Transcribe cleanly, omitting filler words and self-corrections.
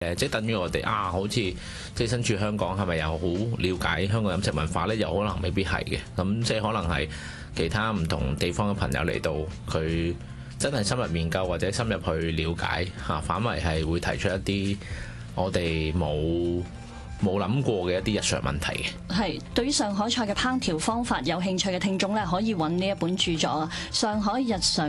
即係等於我哋好似即係身處香港，係咪又好了解香港飲食文化呢？又可能未必係嘅。咁即係可能係其他唔同地方嘅朋友嚟到，佢真係深入研究或者深入去了解嚇，反為係會提出一啲我哋冇諗過嘅一啲日常問題嘅。 係，對於上海菜嘅烹調方法有興趣嘅聽眾咧，可以揾呢一本著作啊，《上海日常